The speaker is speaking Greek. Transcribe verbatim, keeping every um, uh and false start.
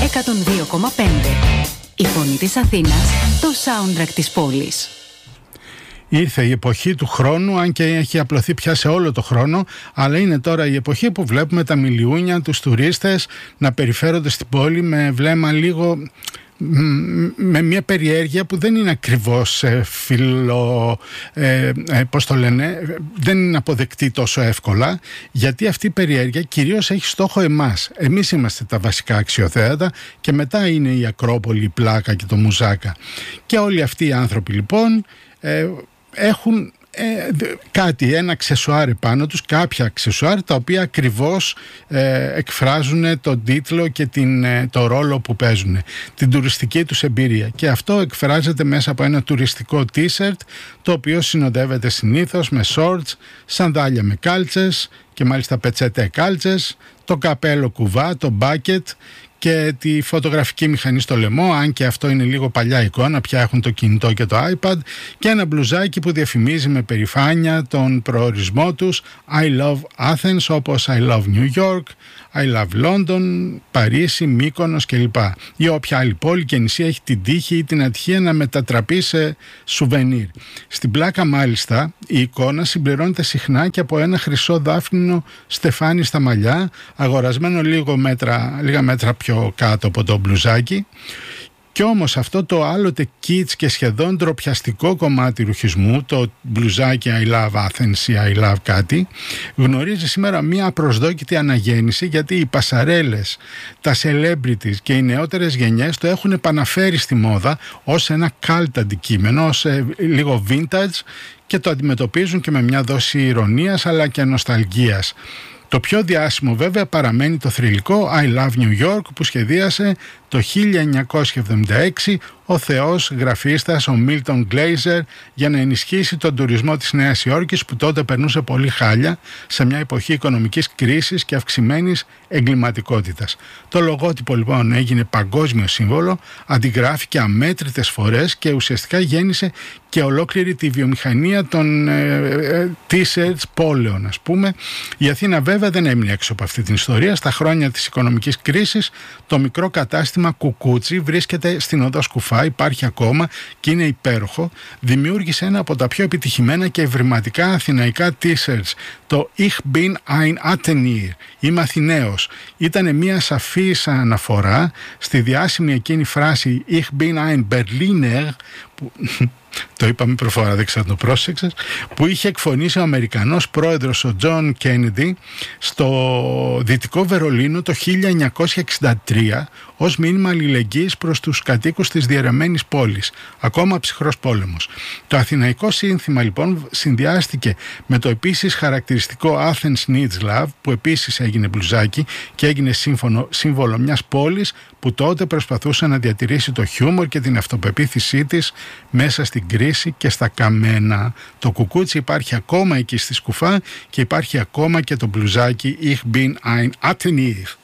εκατόν δύο κόμμα πέντε. Η φωνή της Αθήνας, το soundtrack της πόλης. Ήρθε η εποχή του χρόνου, αν και έχει απλωθεί πια σε όλο το χρόνο, αλλά είναι τώρα η εποχή που βλέπουμε τα μιλιούνια, τους τουρίστες να περιφέρονται στην πόλη με βλέμμα λίγο... με μια περιέργεια που δεν είναι ακριβώς ε, φιλο, ε, ε, πώς το λένε, δεν είναι αποδεκτή τόσο εύκολα, γιατί αυτή η περιέργεια κυρίως έχει στόχο εμάς. Εμείς είμαστε τα βασικά αξιοθέατα και μετά είναι η Ακρόπολη, η Πλάκα και το Μουζάκα. Και όλοι αυτοί οι άνθρωποι λοιπόν ε, έχουν Ε, κάτι, ένα αξεσουάρ επάνω τους, κάποια αξεσουάρ τα οποία ακριβώς ε, εκφράζουν τον τίτλο και την, ε, το ρόλο που παίζουν, την τουριστική τους εμπειρία, και αυτό εκφράζεται μέσα από ένα τουριστικό t-shirt το οποίο συνοδεύεται συνήθως με shorts, σανδάλια με κάλτσες και μάλιστα πετσετέ κάλτσες, το καπέλο κουβά, το bucket και τη φωτογραφική μηχανή στο λαιμό, αν και αυτό είναι λίγο παλιά εικόνα, πια έχουν το κινητό και το iPad, και ένα μπλουζάκι που διαφημίζει με περηφάνεια τον προορισμό τους, I love Athens, όπως I love New York, I love London, Παρίσι, Μύκονος κλπ. Ή όποια άλλη πόλη και νησί έχει την τύχη ή την ατυχία να μετατραπεί σε σουβενίρ. Στην Πλάκα μάλιστα η εικόνα συμπληρώνεται συχνά και από ένα χρυσό δάφνινο στεφάνι στα μαλλιά, αγορασμένο λίγο μέτρα, λίγα μέτρα πιο κάτω από το μπλουζάκι. Κι όμως αυτό το άλλοτε κιτς και σχεδόν ντροπιαστικό κομμάτι ρουχισμού, το μπλουζάκι I love Athens ή I love κάτι, γνωρίζει σήμερα μια απροσδόκητη αναγέννηση, γιατί οι πασαρέλες, τα celebrities και οι νεότερες γενιές το έχουν επαναφέρει στη μόδα ως ένα cult αντικείμενο, ως ε, λίγο vintage, και το αντιμετωπίζουν και με μια δόση ηρωνίας αλλά και νοσταλγίας. Το πιο διάσημο βέβαια παραμένει το θρυλικό I Love New York που σχεδίασε το χίλια εννιακόσια εβδομήντα έξι ο θεός γραφίστας ο Μίλτον Γκλέιζερ για να ενισχύσει τον τουρισμό της Νέας Υόρκης, που τότε περνούσε πολύ χάλια σε μια εποχή οικονομικής κρίσης και αυξημένης εγκληματικότητας. Το λογότυπο λοιπόν έγινε παγκόσμιο σύμβολο, αντιγράφηκε αμέτρητες φορές και ουσιαστικά γέννησε και ολόκληρη τη βιομηχανία των ε, ε, t-shirts πόλεων, ας πούμε. Η Αθήνα βέβαια δεν έμεινε έξω από αυτή την ιστορία. Στα χρόνια της οικονομικής κρίσης το μικρό κατάστημα Κουκούτσι βρίσκεται στην οδό Σκουφά, υπάρχει ακόμα και είναι υπέροχο. Δημιούργησε ένα από τα πιο επιτυχημένα και ευρηματικά αθηναϊκά t-shirts, το Ich bin ein Athenier, είμαι Αθηναίος. Ήταν μια σαφής αναφορά στη διάσημη εκείνη φράση Ich bin ein Berliner, που το είπαμε προφορά, δεν ξέρω αν το πρόσεξες, που είχε εκφωνήσει ο Αμερικανός πρόεδρος ο Τζον Κέννιντι στο Δυτικό Βερολίνο το χίλια εννιακόσια εξήντα τρία ως μήνυμα αλληλεγγύης προς τους κατοίκους της διαιρεμένης πόλης. Ακόμα ψυχρός πόλεμος. Το αθηναϊκό σύνθημα λοιπόν συνδυάστηκε με το επίσης χαρακτηριστικό Athens Needs Love, που επίσης έγινε μπλουζάκι και έγινε σύμφωνο, σύμβολο μιας πόλης που τότε προσπαθούσε να διατηρήσει το χιούμορ και την αυτοπεποίθησή της μέσα στην κρίση και στα καμένα. Το κουκούτσι υπάρχει ακόμα εκεί στη Σκουφά και υπάρχει ακόμα και το μπλουζάκι Ich bin ein Athenier.